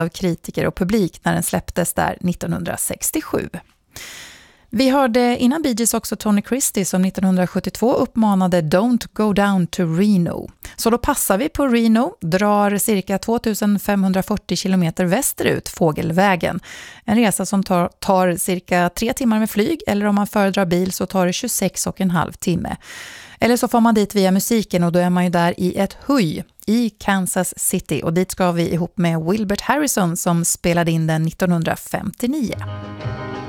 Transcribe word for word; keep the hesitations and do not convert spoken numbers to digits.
av kritiker och publik när den släpptes där nittonhundrasextiosju. Vi hörde innan Bee Gees också Tony Christie som nittonhundrasjuttiotvå uppmanade Don't go down to Reno. Så då passar vi på Reno, drar cirka tvåtusenfemhundrafyrtio kilometer västerut fågelvägen. En resa som tar, tar cirka tre timmar med flyg, eller om man föredrar bil så tar det tjugosex och en halv timme. Eller så får man dit via musiken och då är man ju där i ett huj i Kansas City, och dit ska vi ihop med Wilbert Harrison som spelade in den nittonhundrafemtionio.